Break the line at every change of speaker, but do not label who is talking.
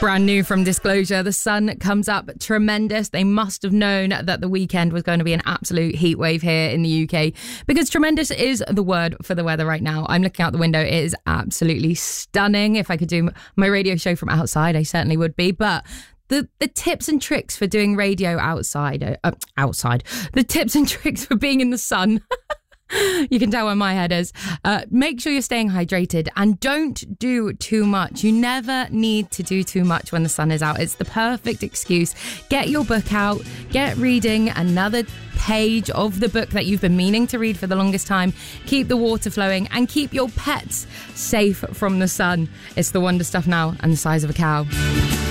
Brand new from Disclosure. The sun comes up tremendous. They must have known that the weekend was going to be an absolute heat wave here in the UK, because tremendous is the word for the weather right now. I'm looking out the window. It is absolutely stunning. If I could do my radio show from outside, I certainly would be. But the tips and tricks for doing radio outside, the tips and tricks for being in the sun. You can tell where my head is. Make sure you're staying hydrated and don't do too much. You never need to do too much when the sun is out. It's the perfect excuse. Get your book out, get reading another page of the book that you've been meaning to read for the longest time. Keep the water flowing and keep your pets safe from the sun. It's the Wonder Stuff now and the size of a cow.